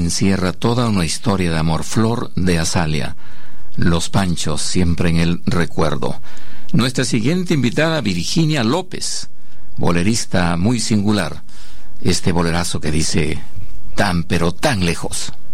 encierra toda una historia de amor. Flor de Azalea, Los Panchos, siempre en el recuerdo. Nuestra siguiente invitada, Virginia López, bolerista muy singular. Este bolerazo que dice tan pero tan lejos.